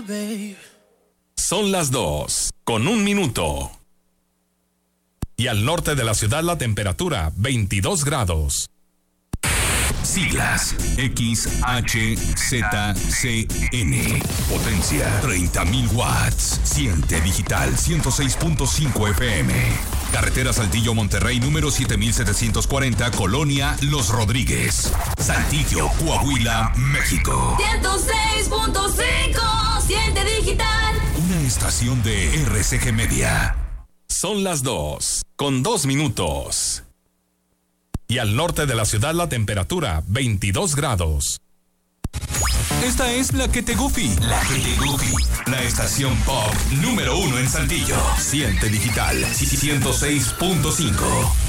babe. Son las 2:01. Y al norte de la ciudad la temperatura 22 grados. Siglas XHZCN. Potencia 30.000 watts. Siente digital 106.5 FM. Carretera Saltillo Monterrey número 7740, Colonia Los Rodríguez. Saltillo, Coahuila, México. 106.5. Siente digital. Una estación de RCG Media. Son las 2:02. Y al norte de la ciudad la temperatura 22 grados. Esta es La Que Te Goofy. La Que Te Goofy. La estación pop número 1 en Saltillo. Siente digital 106.5.